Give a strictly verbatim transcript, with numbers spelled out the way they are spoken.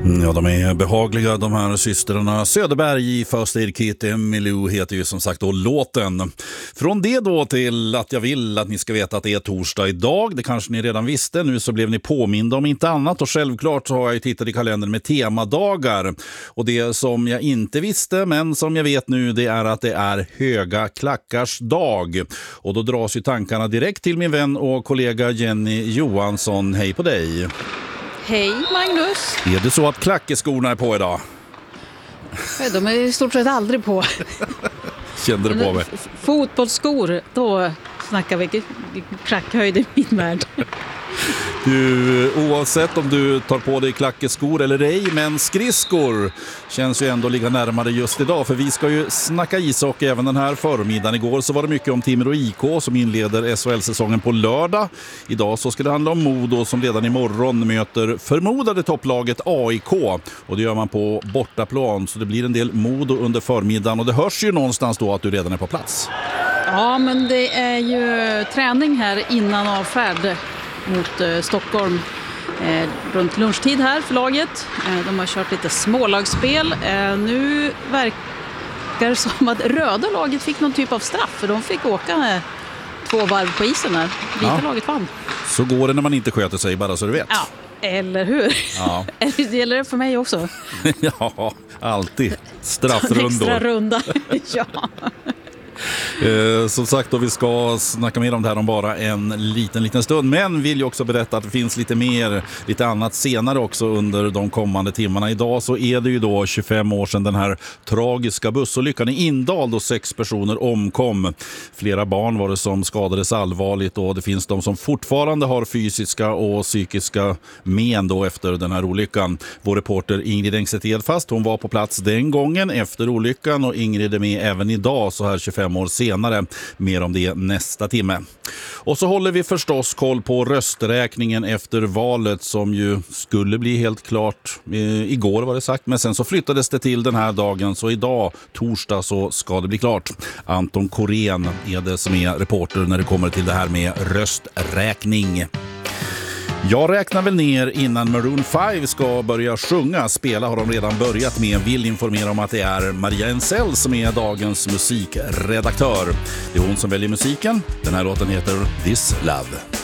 Ja, de är behagliga, de här systrarna Söderberg i First Aid Kit. Emmylou heter ju som sagt då låten. Från det då till att jag vill att ni ska veta att det är torsdag idag. Det kanske ni redan visste, nu så blev ni påminda om inte annat. Och självklart så har jag tittat i kalendern med temadagar. Och det som jag inte visste men som jag vet nu, det är att det är höga klackars dag. Och då dras ju tankarna direkt till min vän och kollega Jenny Johansson. Hej på dig! Hej Magnus! Är det så att klackeskorna är på idag? De är i stort sett aldrig på. Kände du på mig? F- fotbollsskor, då snackar vi klackhöjd i min värld. Du, oavsett om du tar på dig klackeskor eller ej, men skridskor känns ju ändå ligga närmare just idag, för vi ska ju snacka ishockey även den här förmiddagen. Igår så var det mycket om Timrå I K som inleder S H L-säsongen på lördag. Idag så ska det handla om Modo som redan imorgon möter förmodade topplaget A I K, och det gör man på bortaplan, så det blir en del Modo under förmiddagen, och det hörs ju någonstans då att du redan är på plats. Ja, men det är ju träning här innan avfärd mot eh, Stockholm eh, runt lunchtid här för laget. Eh, de har kört lite smålagsspel. Eh, nu verkar det som att röda laget fick någon typ av straff, för de fick åka eh, två varv på isen här. Vita Ja. laget vann. Så går det när man inte sköter sig, bara så du vet. Ja, eller hur? Ja. Det gäller det för mig också. Ja, alltid. En Straffrundor. extra runda. Ja. Eh, som sagt då, vi ska snacka mer om det här om bara en liten liten stund, men vill ju också berätta att det finns lite mer, lite annat senare också under de kommande timmarna. Idag så är det ju då tjugofem år sedan den här tragiska bussolyckan i Indal då sex personer omkom. Flera barn var det som skadades allvarligt, och det finns de som fortfarande har fysiska och psykiska men då efter den här olyckan. Vår reporter Ingrid Engstedt Edfast, hon var på plats den gången efter olyckan, och Ingrid är med även idag så här tjugofem år senare. Mer om det nästa timme. Och så håller vi förstås koll på rösträkningen efter valet som ju skulle bli helt klart eh, igår var det sagt, men sen så flyttades det till den här dagen, så idag torsdag så ska det bli klart. Anton Korén är det som är reporter när det kommer till det här med rösträkning. Jag räknar väl ner innan Maroon fem ska börja sjunga. Spela har de redan börjat med. Vill informera om att det är Maria Ensell som är dagens musikredaktör. Det är hon som väljer musiken. Den här låten heter This Love.